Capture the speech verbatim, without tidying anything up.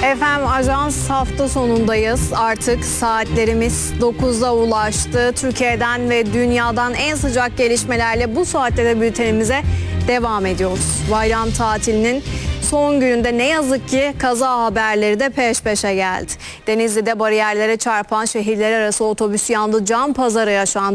Efendim Ajans hafta sonundayız. Artık saatlerimiz dokuza ulaştı. Türkiye'den ve dünyadan en sıcak gelişmelerle bu saatte de bültenimize devam ediyoruz. Bayram tatilinin son gününde ne yazık ki kaza haberleri de peş peşe geldi. Denizli'de bariyerlere çarpan şehirler arası otobüs yandı, can pazarı yaşandı.